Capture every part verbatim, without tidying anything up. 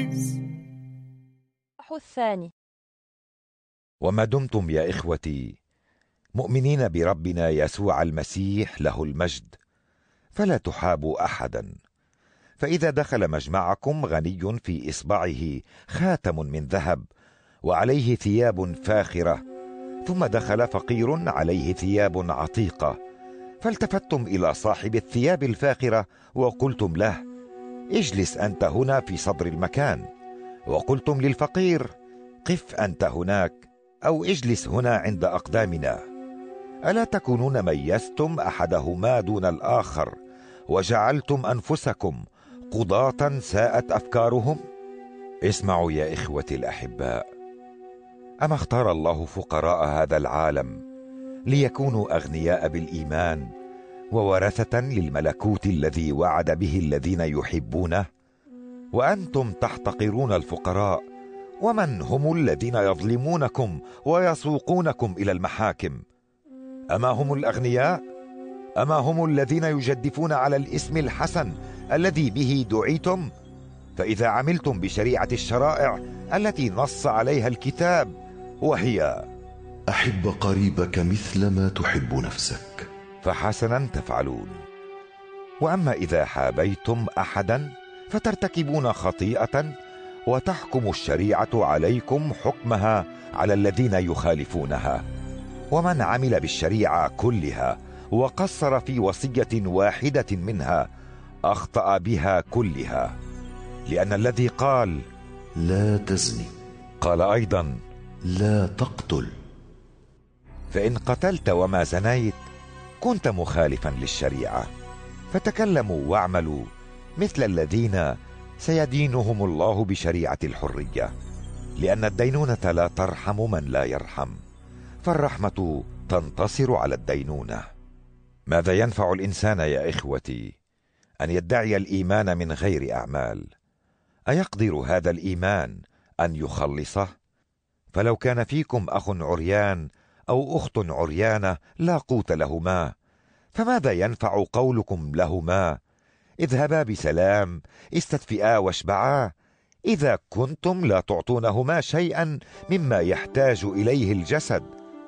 الثاني. وما دمتم يا إخوتي مؤمنين بربنا يسوع المسيح له المجد فلا تحابوا أحدا، فإذا دخل مجمعكم غني في إصبعه خاتم من ذهب وعليه ثياب فاخرة، ثم دخل فقير عليه ثياب عتيقة، فالتفتم إلى صاحب الثياب الفاخرة وقلتم له: اجلس أنت هنا في صدر المكان، وقلتم للفقير: قف أنت هناك، أو اجلس هنا عند أقدامنا. ألا تكونون ميزتم أحدهما دون الآخر وجعلتم أنفسكم قضاة ساءت أفكارهم؟ اسمعوا يا إخوتي الأحباء، أما اختار الله فقراء هذا العالم ليكونوا أغنياء بالإيمان وورثة للملكوت الذي وعد به الذين يحبونه؟ وأنتم تحتقرون الفقراء، ومن هم الذين يظلمونكم ويسوقونكم إلى المحاكم؟ أما هم الأغنياء؟ أما هم الذين يجدفون على الاسم الحسن الذي به دعيتم؟ فإذا عملتم بشريعة الشرائع التي نص عليها الكتاب، وهي: أحب قريبك مثل ما تحب نفسك، فحسنا تفعلون. وأما إذا حابيتم أحدا فترتكبون خطيئة، وتحكم الشريعة عليكم حكمها على الذين يخالفونها. ومن عمل بالشريعة كلها وقصر في وصية واحدة منها أخطأ بها كلها، لأن الذي قال: لا تزني، قال أيضا: لا تقتل. فإن قتلت وما زنيت كنت مخالفا للشريعة. فتكلموا واعملوا مثل الذين سيدينهم الله بشريعة الحرية، لأن الدينونة لا ترحم من لا يرحم، فالرحمة تنتصر على الدينونة. ماذا ينفع الإنسان يا إخوتي أن يدعي الإيمان من غير أعمال؟ أيقدر هذا الإيمان أن يخلصه؟ فلو كان فيكم أخ عريان أو أخت عريانة لا قوت لهما، فماذا ينفع قولكم لهما: اذهبا بسلام، استدفئا واشبعا، إذا كنتم لا تعطونهما شيئا مما يحتاج إليه الجسد؟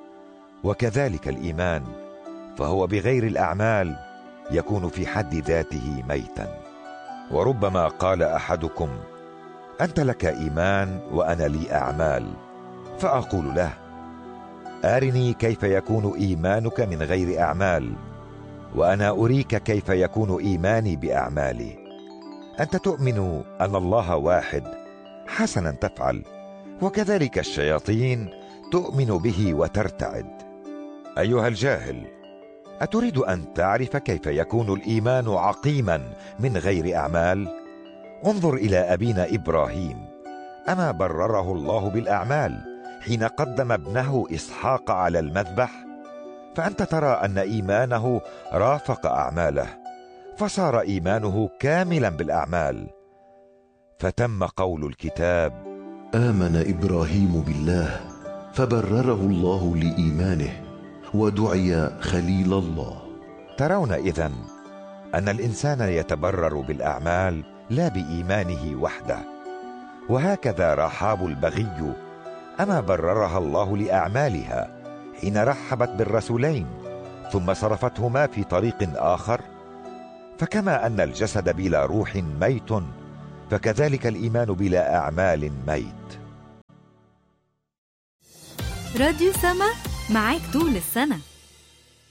وكذلك الإيمان، فهو بغير الأعمال يكون في حد ذاته ميتا. وربما قال أحدكم: أنت لك إيمان وأنا لي أعمال، فأقول له: أرني كيف يكون إيمانك من غير أعمال، وأنا أريك كيف يكون إيماني بأعمالي. أنت تؤمن أن الله واحد، حسنا تفعل، وكذلك الشياطين تؤمن به وترتعد. أيها الجاهل، أتريد أن تعرف كيف يكون الإيمان عقيما من غير أعمال؟ انظر إلى أبينا إبراهيم، أما برره الله بالأعمال حين قدم ابنه إسحاق على المذبح؟ فأنت ترى أن إيمانه رافق أعماله، فصار إيمانه كاملا بالأعمال. فتم قول الكتاب: آمن إبراهيم بالله فبرره الله لإيمانه ودعي خليل الله. ترون إذن أن الإنسان يتبرر بالأعمال لا بإيمانه وحده. وهكذا رحاب البغي، أما بررها الله لأعمالها حين رحبت بالرسولين ثم صرفتهما في طريق آخر. فكما أن الجسد بلا روح ميت، فكذلك الإيمان بلا أعمال ميت. راديو سما معاك طول السنة.